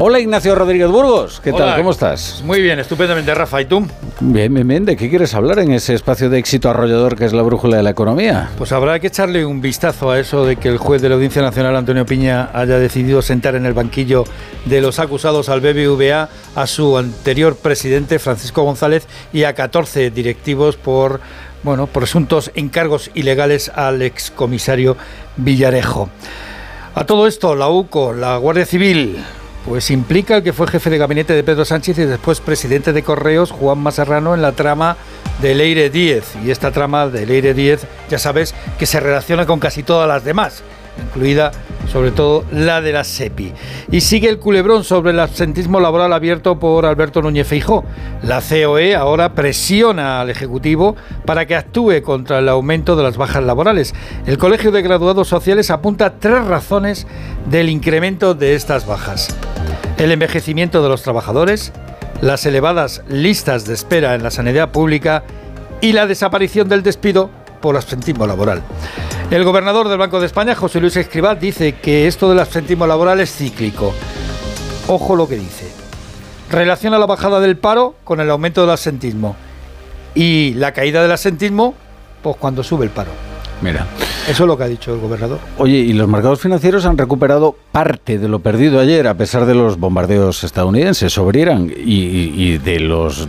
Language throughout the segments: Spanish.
Hola, Ignacio Rodríguez Burgos. ¿Qué Hola. tal? ¿Cómo estás? Muy bien, estupendamente, Rafa. ¿Y tú? Bien. ¿De qué quieres hablar en ese espacio de éxito arrollador que es la brújula de la economía? Pues habrá que echarle un vistazo a eso de que el juez de la Audiencia Nacional, Antonio Piña, haya decidido sentar en el banquillo de los acusados al BBVA a su anterior presidente, Francisco González, y a 14 directivos por presuntos encargos ilegales al excomisario Villarejo. A todo esto, la UCO, la Guardia Civil, pues implica al que fue jefe de gabinete de Pedro Sánchez y después presidente de Correos, Juanma Serrano, en la trama de Leire Díez. Y esta trama de Leire Díez, ya sabes, que se relaciona con casi todas las demás, incluida sobre todo la de la SEPI. Y sigue el culebrón sobre el absentismo laboral abierto por Alberto Núñez Feijóo. La COE ahora presiona al Ejecutivo para que actúe contra el aumento de las bajas laborales. El Colegio de Graduados Sociales apunta 3 razones del incremento de estas bajas: el envejecimiento de los trabajadores, las elevadas listas de espera en la sanidad pública y la desaparición del despido por absentismo laboral. El gobernador del Banco de España, José Luis Escrivá, dice que esto del absentismo laboral es cíclico. Ojo lo que dice. Relaciona la bajada del paro con el aumento del absentismo y la caída del absentismo, pues cuando sube el paro. Mira. Eso es lo que ha dicho el gobernador. Oye, y los mercados financieros han recuperado parte de lo perdido ayer, a pesar de los bombardeos estadounidenses sobre Irán y de los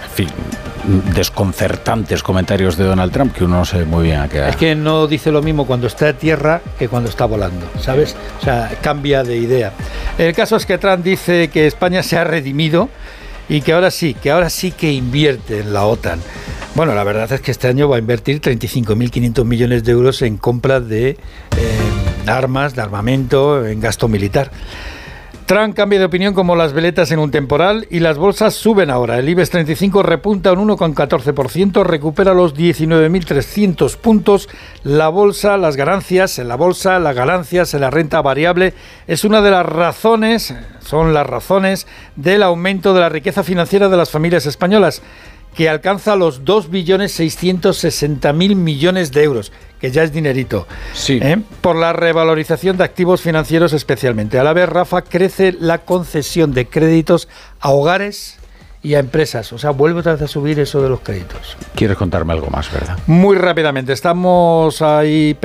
desconcertantes comentarios de Donald Trump, que uno no sabe muy bien a qué. Es que no dice lo mismo cuando está a tierra que cuando está volando, ¿sabes? O sea, cambia de idea. El caso es que Trump dice que España se ha redimido y que ahora sí que invierte en la OTAN. Bueno, la verdad es que este año va a invertir 35.500 millones de euros en compras de armas, de armamento, en gasto militar. Trump cambia de opinión como las veletas en un temporal y las bolsas suben ahora. El IBEX 35 repunta un 1,14%, recupera los 19.300 puntos. La bolsa, las ganancias en la bolsa, las ganancias en la renta variable es una de las razones, son las razones del aumento de la riqueza financiera de las familias españolas, que alcanza los 2.660.000 millones de euros, que ya es dinerito, sí. Por la revalorización de activos financieros especialmente. A la vez, Rafa, crece la concesión de créditos a hogares y a empresas. O sea, vuelve otra vez a subir eso de los créditos. Quieres contarme algo más, ¿verdad? Muy rápidamente, estamos ahí